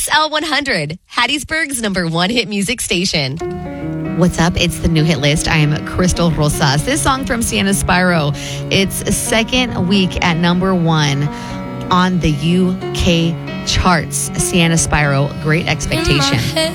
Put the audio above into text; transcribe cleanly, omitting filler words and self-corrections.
SL100, Hattiesburg's #1 hit music station. What's up? It's the new hit list. I am Crystal Rosas. This song from Sienna Spyro, it's second week at #1 on the UK charts. Sienna Spyro, Great Expectation.